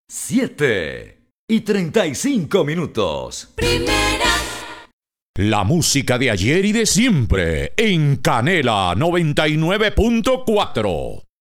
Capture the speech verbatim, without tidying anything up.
siete y treinta y cinco minutos. Primera. La música de ayer y de siempre en Canela noventa y nueve punto cuatro.